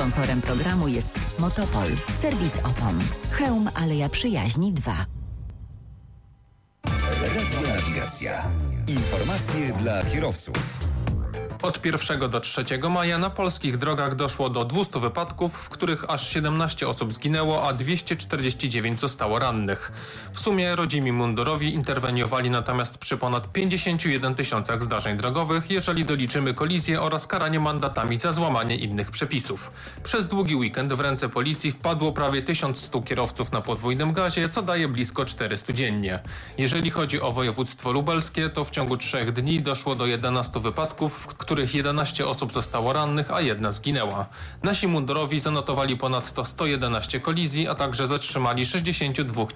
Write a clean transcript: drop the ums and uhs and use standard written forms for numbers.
Sponsorem programu jest Motopol, serwis opon. Chełm Aleja Przyjaźni 2. Radio Nawigacja. Informacje dla kierowców. Od 1 do 3 maja na polskich drogach doszło do 200 wypadków, w których aż 17 osób zginęło, a 249 zostało rannych. W sumie rodzimi mundurowi interweniowali natomiast przy ponad 51 tysiącach zdarzeń drogowych, jeżeli doliczymy kolizje oraz karanie mandatami za złamanie innych przepisów. Przez długi weekend w ręce policji wpadło prawie 1100 kierowców na podwójnym gazie, co daje blisko 400 dziennie. Jeżeli chodzi o województwo lubelskie, to w ciągu 3 dni doszło do 11 wypadków, w których 11 osób zostało rannych, a 1 zginęła. Nasi mundurowi zanotowali ponadto 111 kolizji, a także zatrzymali 62